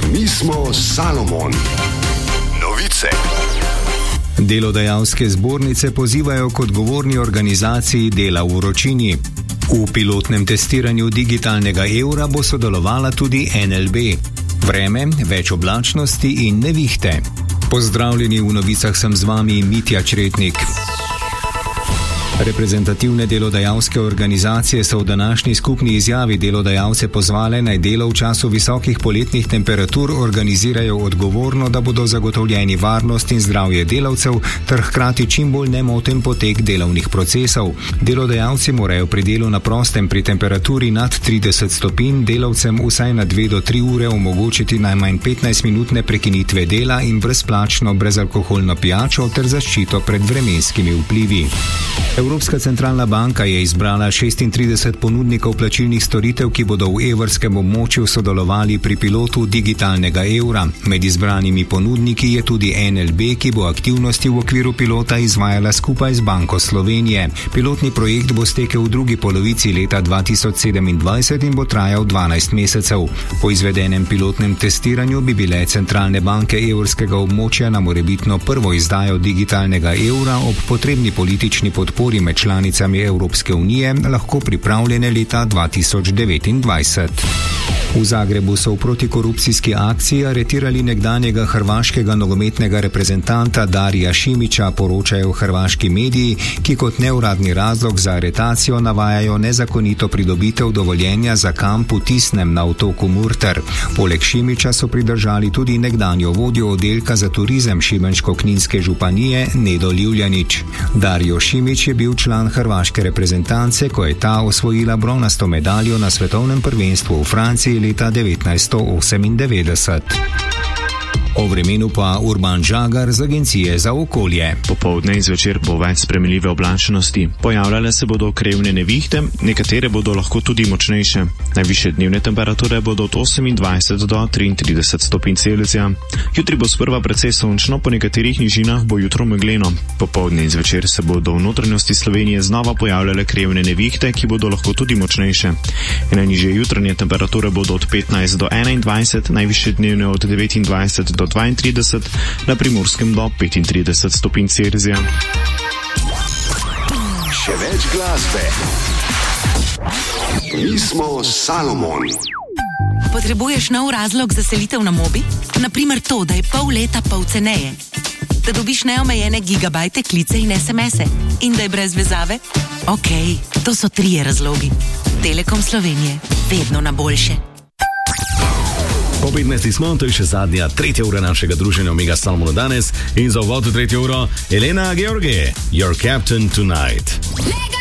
Mi smo Salomon. Novice. Delodajalske zbornice pozivajo k odgovorni organizaciji dela v vročini. V pilotnem testiranju digitalnega evra bo sodelovala tudi NLB. Vreme, več oblačnosti in nevihte. Pozdravljeni, v novicah sem z vami Mitja Čretnik. Reprezentativne delodajalske organizacije so v današnji skupni izjavi delodajalce pozvale, naj delo v času visokih poletnih temperatur organizirajo odgovorno, da bodo zagotovljeni varnost in zdravje delavcev ter hkrati čim bolj nemoten potek delovnih procesov. Delodajalci morajo pri delu na prostem pri temperaturi nad 30 stopinj delavcem vsaj na 2 do 3 ure omogočiti najmanj 15-minutne prekinitve dela in brezplačno brezalkoholno pijačo ter zaščito pred vremenskimi vplivi. Evropska centralna banka je izbrala 36 ponudnikov plačilnih storitev, ki bodo v evrskem območju sodelovali pri pilotu digitalnega evra. Med izbranimi ponudniki je tudi NLB, ki bo aktivnosti v okviru pilota izvajala skupaj z Banko Slovenije. Pilotni projekt bo stekel v drugi polovici leta 2027 in bo trajal 12 mesecev. Po izvedenem pilotnem testiranju bi bile centralne banke evrskega območja na morebitno prvo izdajo digitalnega evra ob potrebni politični podpori med članicami Evropske unije lahko pripravljene leta 2029. V Zagrebu so v protikorupcijski akciji aretirali nekdanjega hrvaškega nogometnega reprezentanta Darija Šimića, poročajo hrvaški mediji, ki kot neuradni razlog za aretacijo navajajo nezakonito pridobitev dovoljenja za kamp v Tisnem na otoku Murter. Poleg Šimića so pridržali tudi nekdanjo vodjo oddelka za turizem Šibensko-Kninske županije Nedo Livljanić. Darijo Šimić je bil član hrvaške reprezentance, ko je ta osvojila bronasto medaljo na svetovnem prvenstvu v Franciji leta 1998. O vremenu pa Urban Žagar z Agencije za okolje. Popoldne in zvečer bo več spremenljive oblačnosti. Pojavljale se bodo krevne nevihte, nekatere bodo lahko tudi močnejše. Najvišje dnevne temperature bodo od 28 do 33 stopinj Celzija. Jutri bo sprva precej sončno, po nekaterih nižinah bo jutro megleno. Popoldne in zvečer se bodo v notranjosti Slovenije znova pojavljale krevne nevihte, ki bodo lahko tudi močnejše. Najnižje jutranje temperature bodo od 15 do 21, najvišje dnevne od 29 do 32, na Primorskem do 35 stopinj Celzija. Še več glasbe. Mi smo Salomon. Potrebuješ nov razlog za selitev na Mobi? Naprimer to, da je pol leta pol ceneje. Da dobiš neomejene gigabajte, klice in SMS-e. In da je brez vezave? Okej, to so 3 razlogi. Telekom Slovenije. Vedno na boljše. Po 15 smo, to je še zadnja, 3. ura našega druženja Omega Salomona danes in za uvod v 3. uro Elena George, Your Captain Tonight.